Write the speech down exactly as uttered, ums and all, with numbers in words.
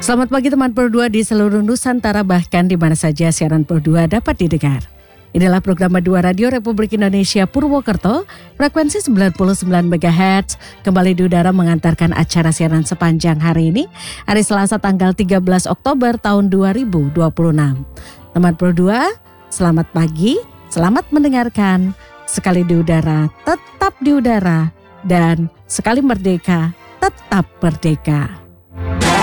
Selamat pagi teman Pro dua di seluruh Nusantara, bahkan di mana saja siaran Pro dua dapat didengar. Inilah program dua Radio Republik Indonesia Purwokerto, frekuensi sembilan puluh sembilan megahertz, kembali di udara mengantarkan acara siaran sepanjang hari ini, hari Selasa tanggal tiga belas Oktober tahun dua ribu dua puluh enam. Teman Pro dua, selamat pagi, selamat mendengarkan, sekali di udara, tetap di udara, dan sekali merdeka, tetap merdeka.